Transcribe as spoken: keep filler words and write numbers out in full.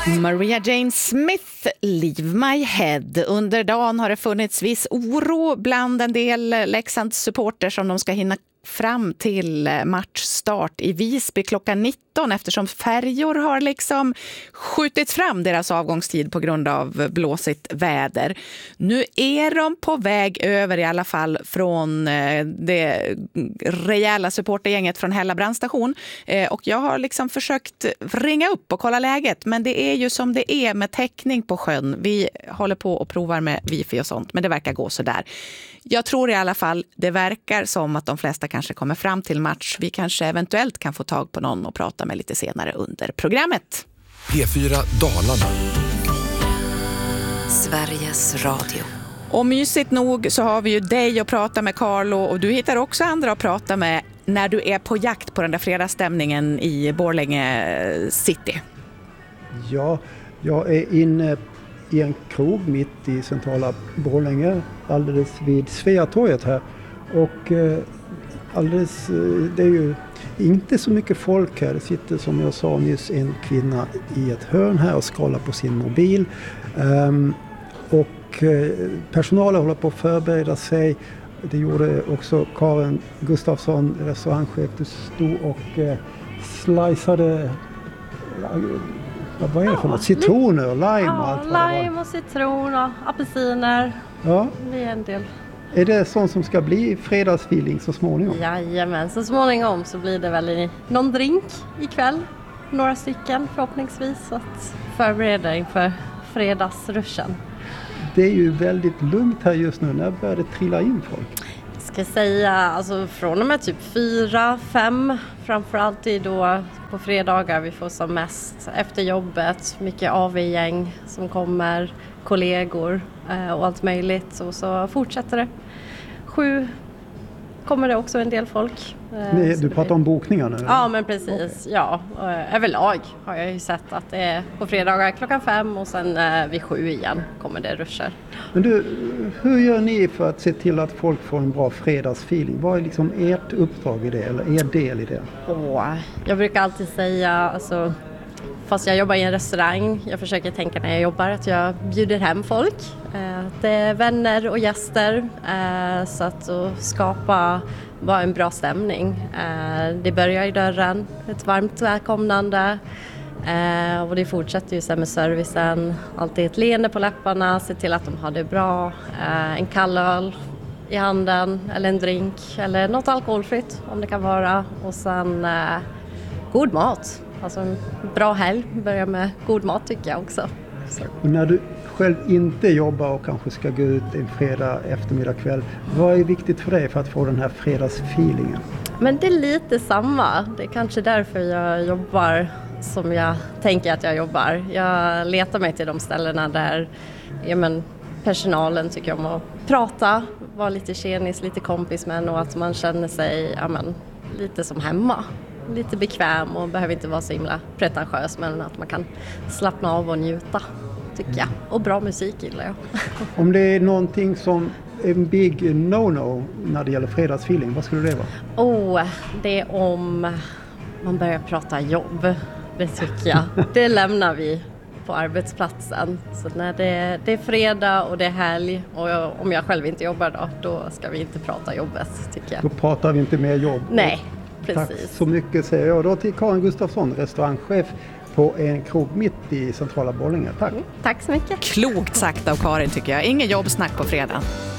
Maria Jane Smith, Leave My Head. Under dagen har det funnits viss oro bland en del Leksands supporter som de ska hinna fram till matchstart i Visby klockan nitton eftersom färjor har liksom skjutit fram deras avgångstid på grund av blåsigt väder. Nu är de på väg över i alla fall från det rejäla supportergänget från Hälla brandstation och jag har liksom försökt ringa upp och kolla läget, men det är ju som det är med täckning på sjön. Vi håller på och provar med wifi och sånt, men det verkar gå så där. Jag tror i alla fall, det verkar som att de flesta kanske kommer fram till match. Vi kanske eventuellt kan få tag på någon och prata med lite senare under programmet. P fyra Dalarna. Sveriges Radio. Och mysigt nog så har vi ju dig att prata med, Carlo, och du hittar också andra att prata med när du är på jakt på den där fredagsstämningen i Borlänge City. Ja, jag är inne i en krog mitt i centrala Borlänge, alldeles vid Sveatorget här. Och eh, alldeles, det är ju inte så mycket folk här. Det sitter, som jag sa nyss, en kvinna i ett hörn här och scrollar på sin mobil. Um, och eh, personalen håller på att förbereda sig. Det gjorde också Karin Gustafsson, restaurangchef. Du stod och eh, sliceade... Vad är det för något? Citroner och lime och allt vad det var. Lime och citron och apelsiner. Ja. Det är en del. Är det sånt som ska bli fredagsfeeling så småningom? Jajamän, så småningom så blir det väl någon drink ikväll. Några stycken förhoppningsvis, så att förbereda inför fredagsruschen. Det är ju väldigt lugnt här just nu. När börjar det trilla in folk? Jag ska säga, alltså från och med typ fyra, fem, framförallt är då på fredagar vi får som mest efter jobbet, mycket A V-gäng som kommer, kollegor eh, och allt möjligt, och så fortsätter det. Sju kommer det också en del folk. Eh, Nej, du pratar blir... om bokningarna? Eller? Ja, men precis. Okay. Ja, eh, överlag har jag ju sett att det är på fredagar klockan fem och sen eh, vid sju igen kommer det ruscher. Men du, hur gör ni för att se till att folk får en bra fredagsfeeling? Vad är liksom ert uppdrag i det, eller er del i det? Åh, jag brukar alltid säga, alltså, fast jag jobbar i en restaurang, jag försöker tänka när jag jobbar att jag bjuder hem folk. Eh, det är vänner och gäster, eh, så att och skapa bara en bra stämning. Eh, det börjar i dörren, ett varmt välkomnande. Eh, och det fortsätter ju sen med servicen, alltid ett leende på läpparna, se till att de har det bra, eh, en kall öl i handen eller en drink eller något alkoholfritt om det kan vara, och sen eh, god mat, alltså en bra helg börjar med god mat tycker jag också. Så. Och när du själv inte jobbar och kanske ska gå ut en fredag eftermiddag kväll, vad är viktigt för dig för att få den här fredagsfeelingen? Men det är lite samma, det är kanske därför jag jobbar som jag tänker att jag jobbar. Jag letar mig till de ställena där ja, men, personalen tycker om att prata, vara lite tjenis, lite kompis med, och att man känner sig ja, men, lite som hemma. Lite bekväm och behöver inte vara så himla pretentiös, men att man kan slappna av och njuta tycker jag. Och bra musik gillar jag. Om det är någonting som är en big no-no när det gäller fredagsfeeling, vad skulle det vara? Oh, det är om man börjar prata jobb. Det tycker jag. Det lämnar vi på arbetsplatsen. Så när det, det är fredag och det är helg och jag, om jag själv inte jobbar då, då ska vi inte prata jobbet tycker jag. Då pratar vi inte mer jobb. Nej, precis. Tack så mycket säger jag då till Karin Gustafsson, restaurangchef på en krog mitt i centrala Borlänge. Tack. Mm, tack så mycket. Klokt sagt av Karin tycker jag. Ingen jobbsnack på fredag.